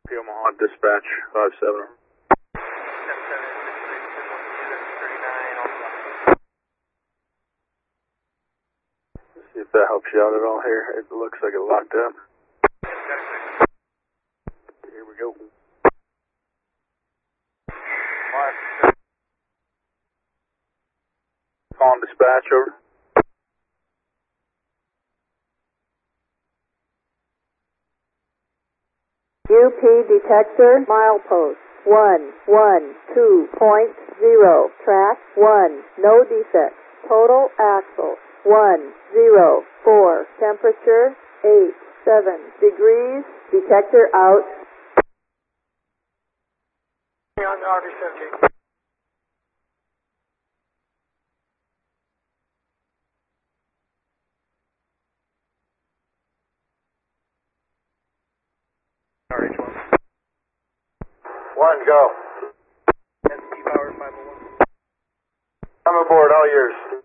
Omaha Dispatch 57. See if that helps you out at all here. It looks like it locked up. Here we go. Calling dispatch over. UP detector milepost 112.0 track 1 no defects total axle 104 temperature 87 degrees detector out. On the RV-17. RH1. One, go. SP Power 501. I'm aboard, all yours.